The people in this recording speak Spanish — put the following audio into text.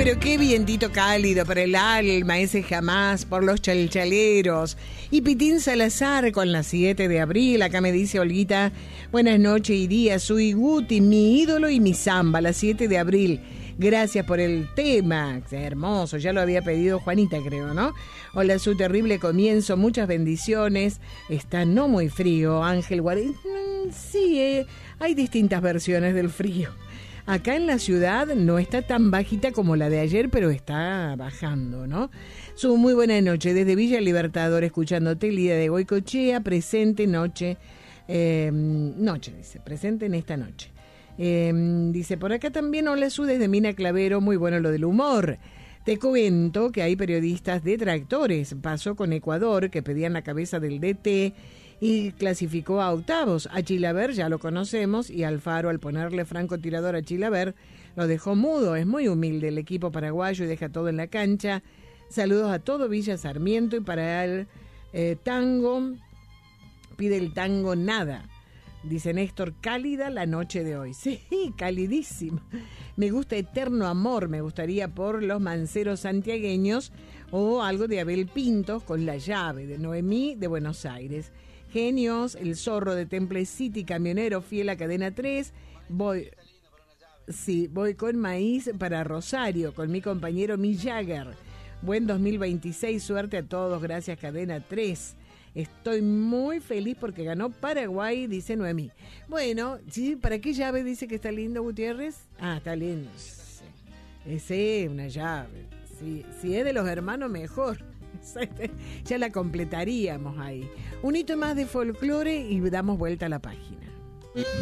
pero qué vientito cálido para el alma, ese jamás, por los chalchaleros. Y Pitín Salazar con la 7 de abril, acá me dice Olguita, buenas noches y días, soy Guti, mi ídolo y mi samba, la 7 de abril. Gracias por el tema, hermoso, ya lo había pedido Juanita, creo, ¿no? Hola, su terrible comienzo, muchas bendiciones. Está no muy frío, Ángel Guarén. Sí, hay distintas versiones del frío. Acá en la ciudad no está tan bajita como la de ayer, pero está bajando, ¿no? Su muy buena noche desde Villa Libertador, escuchándote, Lida de Goicochea, presente noche, dice, presente en esta noche. Dice, por acá también, hola Su, desde Mina Clavero, muy bueno lo del humor. Te cuento que hay periodistas detractores, pasó con Ecuador, que pedían la cabeza del DT, y clasificó a octavos. A Chilaver ya lo conocemos y Alfaro, al ponerle francotirador a Chilaver, lo dejó mudo. Es muy humilde el equipo paraguayo y deja todo en la cancha. Saludos a todo Villa Sarmiento, y para el tango, pide el tango Nada. Dice Néstor, cálida la noche de hoy. Sí, calidísima. Me gusta Eterno Amor, me gustaría por los manceros santiagueños, o algo de Abel Pintos con La Llave, de Noemí de Buenos Aires. Genios, El Zorro de Temple City, camionero fiel a Cadena 3. Voy con maíz para Rosario, con mi compañero Mick Jagger. Buen 2026, suerte a todos, gracias Cadena 3. Estoy muy feliz porque ganó Paraguay, dice Noemí. Bueno, ¿sí? ¿Para qué llave dice que está lindo, Gutiérrez? Ah, está lindo. Sí, una llave. Sí, si es de los hermanos, mejor. Ya la completaríamos ahí. Un hito más de folclore y damos vuelta a la página.